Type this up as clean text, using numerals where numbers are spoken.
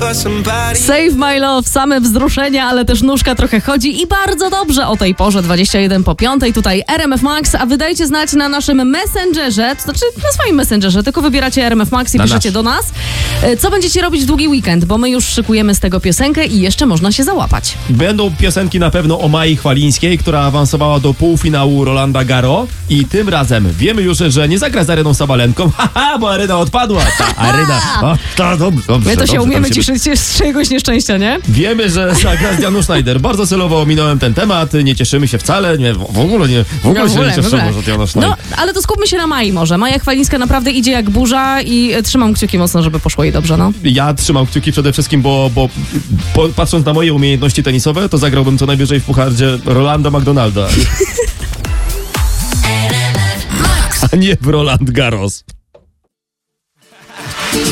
Save My Love, same wzruszenia, ale też nóżka trochę chodzi i bardzo dobrze o tej porze, 21:05. Tutaj RMF Max, a wy dajcie znać na naszym Messengerze, to znaczy na swoim Messengerze, tylko wybieracie RMF Max i piszecie do nas, co będziecie robić w długi weekend, bo my już szykujemy z tego piosenkę i jeszcze można się załapać. Będą piosenki na pewno o Mai Chwalińskiej, która awansowała do półfinału Rolanda Garros i tym razem wiemy już, że nie zagra z Areną Sabalenką, bo Arena odpadła. Ta Arena, dobrze. My to się umiemy cieszyć z czyjegoś nieszczęścia, nie? Wiemy, że zagra z Janusz Schneider. Bardzo celowo ominąłem ten temat, nie cieszymy się wcale, nie, w ogóle się nie cieszymy, że Janusz Schneider. No, ale to skupmy się na Mai może. Maja Chwalińska naprawdę idzie jak burza i trzymam kciuki mocno, żeby poszło jej dobrze, no. Ja trzymam kciuki przede wszystkim, bo patrząc na moje umiejętności tenisowe, to zagrałbym co najwyżej w puchardzie Rolanda McDonalda. A nie w Roland Garros.